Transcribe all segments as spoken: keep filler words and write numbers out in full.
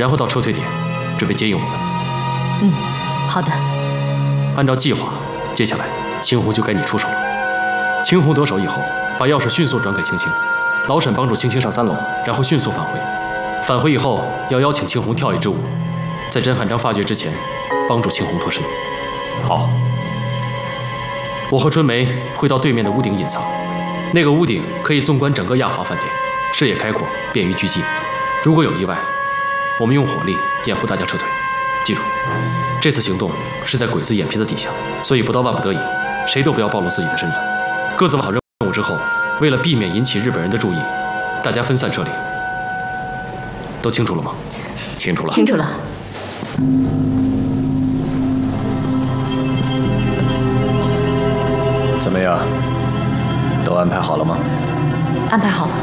然后到撤退点，准备接应我们。 嗯，好的。 按照计划，接下来青红就该你出手了。青红得手以后，把钥匙迅速转给青青，老沈帮助青青上三楼，然后迅速返回。返回以后，要邀请青红跳一支舞，在甄汉章发觉之前，帮助青红脱身。好。我和春梅会到对面的屋顶隐藏，那个屋顶可以纵观整个亚华饭店，视野开阔，便于狙击。如果有意外，我们用火力掩护大家撤退。记住，这次行动是在鬼子眼皮子底下，所以不到万不得已，谁都不要暴露自己的身份。各自完好任务之后，为了避免引起日本人的注意，大家分散撤离。都清楚了吗？ 清楚了。 清楚了。 怎么样？都安排好了吗？ 安排好了。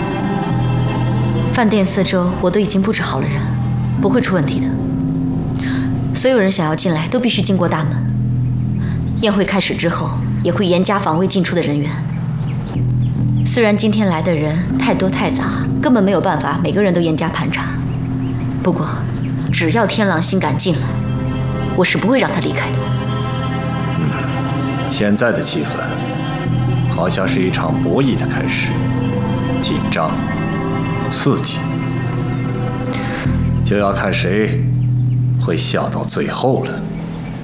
饭店四周我都已经布置好了人，不会出问题的。所有人想要进来都必须经过大门。宴会开始之后，也会严加防卫进出的人员。虽然今天来的人太多太杂，根本没有办法每个人都严加盘查。不过，只要天狼星敢进来，我是不会让他离开的。 嗯，现在的气氛好像是一场博弈的开始，紧张、刺激，就要看谁会笑到最后了。